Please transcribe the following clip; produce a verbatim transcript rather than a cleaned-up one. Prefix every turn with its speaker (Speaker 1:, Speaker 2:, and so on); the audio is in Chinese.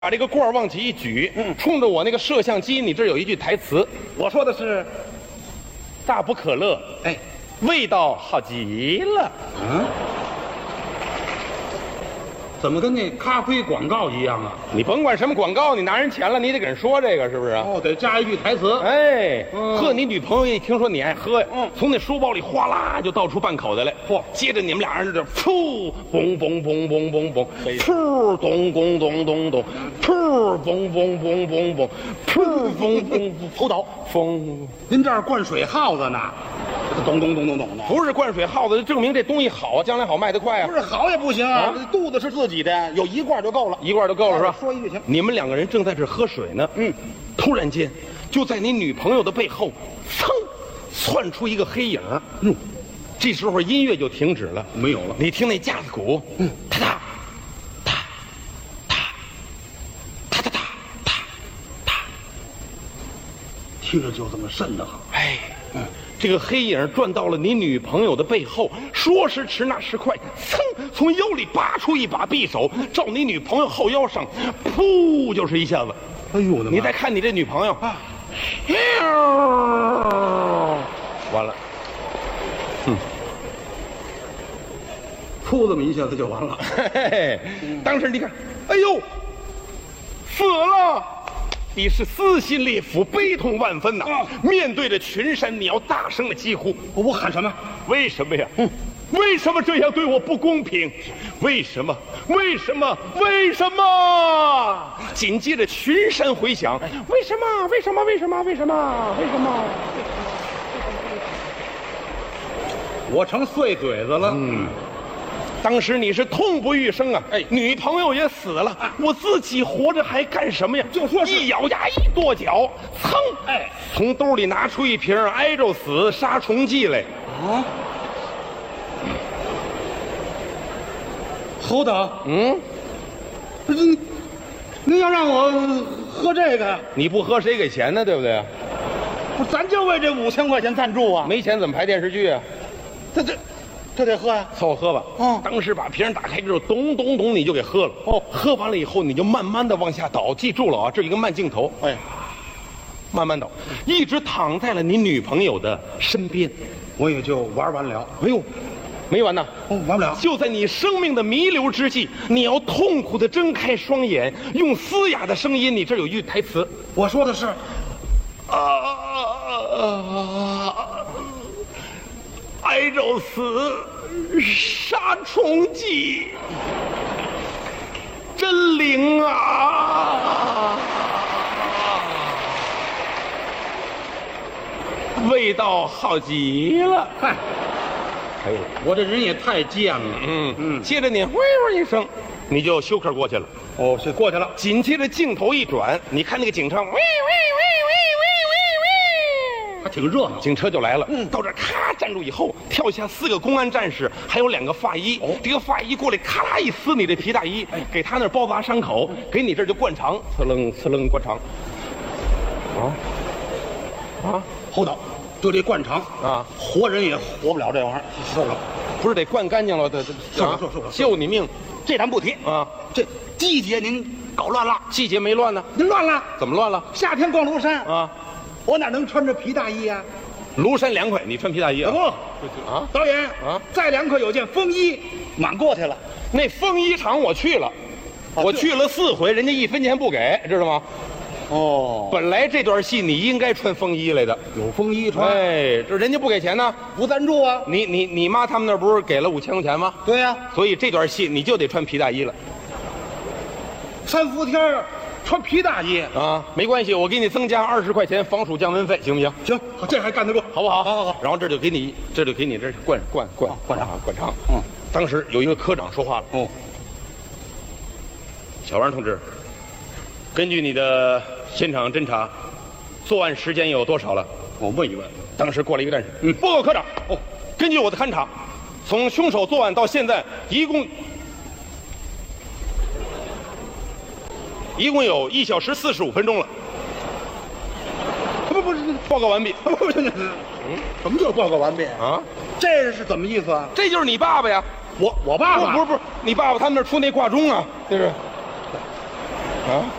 Speaker 1: 把这个罐儿往起一举，嗯，冲着我那个摄像机，你这有一句台词，
Speaker 2: 我说的是
Speaker 1: 大不可乐，
Speaker 2: 哎，
Speaker 1: 味道好极了。
Speaker 2: 嗯，怎么跟那咖啡广告一样啊？
Speaker 1: 你甭管什么广告，你拿人钱了，你得给人说这个，是不是？
Speaker 2: 哦，得加一句台词。
Speaker 1: 哎，
Speaker 2: 嗯
Speaker 1: 呵，你女朋友一听说你爱喝呀，
Speaker 2: 嗯
Speaker 1: 从那书包里哗啦就倒出半口袋来，
Speaker 2: 嚯
Speaker 1: 接着你们俩人这噗，嘣嘣嘣嘣嘣嘣，
Speaker 2: 哎
Speaker 1: 噗，咚咚咚咚咚，噗，嘣嘣嘣嘣嘣，噗，嘣嘣
Speaker 2: 头倒，
Speaker 1: 风，
Speaker 2: 您这儿灌水耗子呢？咚咚咚咚咚的。
Speaker 1: 不是灌水耗子，就证明这东西好，将来好卖得快啊
Speaker 2: 不。是好也不行啊，
Speaker 1: 啊
Speaker 2: 这肚子是自己的，有一罐就够了，
Speaker 1: 一罐就够了是吧？
Speaker 2: 说一句行。
Speaker 1: 你们两个人正在这喝水呢，
Speaker 2: 嗯，
Speaker 1: 突然间，就在你女朋友的背后，噌，窜出一个黑影儿。
Speaker 2: 嗯，
Speaker 1: 这时候音乐就停止了，
Speaker 2: 没有了。
Speaker 1: 你听那架子鼓，嗯，哒哒，哒，哒，哒哒哒哒哒，
Speaker 2: 听着就这么瘆得慌。
Speaker 1: 哎，嗯，这个黑影转到了你女朋友的背后，说时迟那时快，噌，从腰里拔出一把匕首，照你女朋友后腰上，噗，就是一下子。
Speaker 2: 哎呦我的妈！
Speaker 1: 你再看你这女朋友，
Speaker 2: 啊，
Speaker 1: 完了，嗯，
Speaker 2: 噗这么一下子就完了。
Speaker 1: 嘿嘿嘿，当时你看，哎呦，死了！你是撕心裂腹、悲痛万分呐！
Speaker 2: 啊
Speaker 1: 面对着群山，你要大声的疾呼：
Speaker 2: 我我喊什么？
Speaker 1: 为什么呀？嗯，为什么这样对我不公平？为什么？为什么？为什么？紧接着群山回响，为什么？为什么？为什么？为什么？为什么？
Speaker 2: 我成碎嘴子了。嗯，
Speaker 1: 当时你是痛不欲生啊！
Speaker 2: 哎
Speaker 1: 女朋友也死了，我自己活着还干什么呀？
Speaker 2: 就说是
Speaker 1: 一咬牙，一跺脚，噌，
Speaker 2: 哎，
Speaker 1: 从兜里拿出一瓶挨着死杀虫剂来。
Speaker 2: 啊，侯导，
Speaker 1: 嗯，
Speaker 2: 不是您，您要让我喝这个呀？
Speaker 1: 你不喝谁给钱呢？对不对？
Speaker 2: 不，咱就为这五千块钱赞助啊！
Speaker 1: 没钱怎么拍电视剧啊？
Speaker 2: 这这这得喝呀、
Speaker 1: 凑合喝吧。
Speaker 2: 嗯
Speaker 1: 当时把瓶打开之后，咚咚咚，你就给喝了。
Speaker 2: 哦
Speaker 1: 喝完了以后，你就慢慢的往下倒。记住了啊，这有一个慢镜头，
Speaker 2: 哎，
Speaker 1: 慢慢倒，一直躺在了你女朋友的身边。
Speaker 2: 我也就玩完了。
Speaker 1: 哎呦，没完呢。
Speaker 2: 哦，完不了。
Speaker 1: 就在你生命的弥留之际，你要痛苦的睁开双眼，用嘶哑的声音，你这有一句台词，
Speaker 2: 我说的是，
Speaker 1: 啊，挨着死杀虫剂，真灵啊！味道好极了。
Speaker 2: 嗨，
Speaker 1: 哎呦，
Speaker 2: 我这人也太贱了。
Speaker 1: 嗯
Speaker 2: 嗯
Speaker 1: 接着你呼呼一声，你就休克过去了。
Speaker 2: 哦，是过去了。
Speaker 1: 紧接着镜头一转，你看那个警车，喂喂喂喂喂喂喂，
Speaker 2: 还挺热闹。
Speaker 1: 警车就来了。
Speaker 2: 嗯
Speaker 1: 到这儿咔站住以后，跳下四个公安战士，还有两个法医。
Speaker 2: 哦
Speaker 1: 这个法医过来，咔啦一撕你这皮大衣，
Speaker 2: 哎
Speaker 1: 给他那儿包扎伤口，给你这儿就灌肠，呲楞呲楞灌肠。啊啊，
Speaker 2: 侯导，就这灌肠
Speaker 1: 啊，
Speaker 2: 活人也活不了这玩意儿，受了。
Speaker 1: 不是得灌干净了，得得
Speaker 2: 受了受了受了
Speaker 1: 救你命
Speaker 2: 这咱不提。
Speaker 1: 啊！
Speaker 2: 这季节您搞乱了，
Speaker 1: 季节没乱呢，
Speaker 2: 您乱了。
Speaker 1: 怎么乱了
Speaker 2: 夏天逛庐山，
Speaker 1: 啊？
Speaker 2: 我哪能穿着皮大衣呀、
Speaker 1: 庐山凉快，你穿皮大衣啊？
Speaker 2: 不，
Speaker 1: 啊，
Speaker 2: 导演
Speaker 1: 啊
Speaker 2: 再凉快有件风衣，满过去了。
Speaker 1: 那风衣厂我去了，
Speaker 2: 哦
Speaker 1: 我去了四回，人家一分钱不给，知道吗？
Speaker 2: 哦，
Speaker 1: 本来这段戏你应该穿风衣来的，
Speaker 2: 有风衣穿，
Speaker 1: 哎，这人家不给钱呢。
Speaker 2: 不赞助啊？
Speaker 1: 你你你妈他们那儿不是给了五千块钱吗？
Speaker 2: 对呀、
Speaker 1: 所以这段戏你就得穿皮大衣了
Speaker 2: 三伏天儿穿皮大衣，
Speaker 1: 啊！没关系，我给你增加二十块钱防暑降温费，行不行？
Speaker 2: 行，这还干得过，
Speaker 1: 好不好？
Speaker 2: 好好好。
Speaker 1: 然后这就给你，这就给你这灌灌灌
Speaker 2: 灌肠
Speaker 1: 啊灌肠。
Speaker 2: 嗯，
Speaker 1: 当时有一个科长说话了
Speaker 2: 哦，：“
Speaker 1: 小王同志，根据你的现场侦查，作案时间有多少了？”
Speaker 2: 我问一问，
Speaker 1: 当时过来一个战士，
Speaker 2: 嗯
Speaker 1: 报告科长，
Speaker 2: 哦，
Speaker 1: 根据我的勘查，从凶手作案到现在，一共一共有一小时四十五分钟了。
Speaker 2: 不不是，
Speaker 1: 报告完毕。
Speaker 2: 不不是，嗯，什么叫报告完毕？
Speaker 1: 啊，
Speaker 2: 这是怎么意思啊？
Speaker 1: 这就是你爸爸呀！
Speaker 2: 我我爸爸
Speaker 1: 不是不是，你爸爸他们那儿出那挂钟啊，这是。 啊。